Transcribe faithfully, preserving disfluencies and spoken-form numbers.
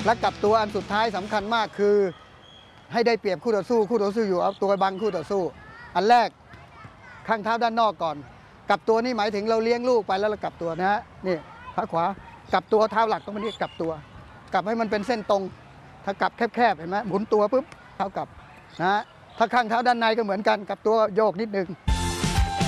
และกลับตัวอันสุดท้ายสำคัญมากคือให้ได้เปรียบคู่ต่อสู้คู่ต่อสู้อยู่เอาตัวบังคู่ต่อสู้อันแรกข้างเท้าด้านนอกก่อนกลับตัวนี่หมายถึงเราเลี้ยงลูกไปแล้วเรากลับตัวนะฮะนี่ขาขวากลับตัวเท้าหลักตรงนี้กลับตัวกลับให้มันเป็นเส้นตรงถ้ากลับแคบๆเห็นไหมหมุนตัวปุ๊บเท้ากลับนะฮะถ้าข้างเท้าด้านในก็เหมือนกันกลับตัวโยกนิดนึง